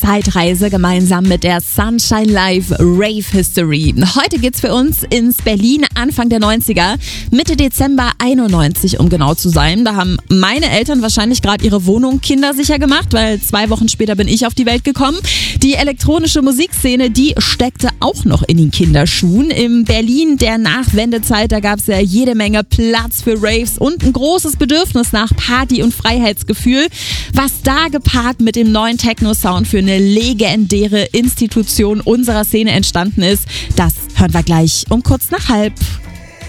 Zeitreise gemeinsam mit der Sunshine Live Rave History. Heute geht's für uns ins Berlin Anfang der 90er, Mitte Dezember 91, um genau zu sein. Da haben meine Eltern wahrscheinlich gerade ihre Wohnung kindersicher gemacht, weil 2 Wochen später bin ich auf die Welt gekommen. Die elektronische Musikszene, die steckte auch noch in den Kinderschuhen. Im Berlin der Nachwendezeit, da gab's ja jede Menge Platz für Raves und ein großes Bedürfnis nach Party- und Freiheitsgefühl. Was da gepaart mit dem neuen Techno-Sound für eine legendäre Institution unserer Szene entstanden ist, das hören wir gleich um kurz nach halb.